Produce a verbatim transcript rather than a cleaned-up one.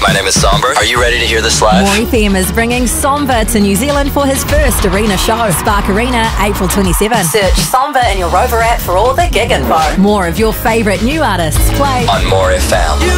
My name is Somber. Are you ready to hear this live? More F M is bringing Somber to New Zealand for his first arena show. Spark Arena, April twenty-seventh. Search Somber in your Rover app for all the gig info. More of your favourite new artists play on More F M.